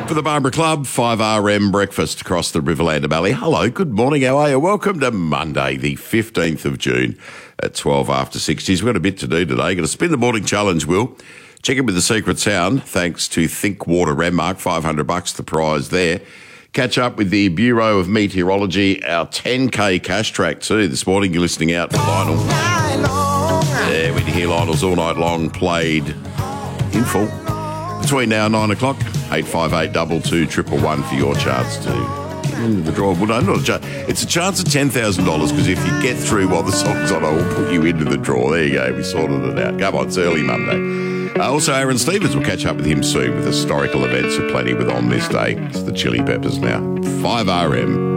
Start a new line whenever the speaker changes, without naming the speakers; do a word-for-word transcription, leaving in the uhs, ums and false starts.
For the Barbara Club, five R M breakfast across the Riverland Valley. Hello, good morning, how are you? Welcome to Monday, the fifteenth of June at twelve after six. We've got a bit to do today. Going to spin the morning challenge, Will. Check in with the secret sound, thanks to Think Water Renmark, five hundred bucks the prize there. Catch up with the Bureau of Meteorology, our ten K cash track too. This morning you're listening out for Lionel. Yeah, we can hear Lionel's All Night Long played in full. Between now and nine o'clock, eight five eight, two two, triple one for your chance to get into the draw. Well, no, not a chance. It's a chance of ten thousand dollars because if you get through while the song's on, I will put you into the draw. There you go. We sorted it out. Come on, it's early Monday. Uh, also, Aaron Stevens, will catch up with him soon with historical events aplenty with on this day. It's the Chili Peppers now. five R M.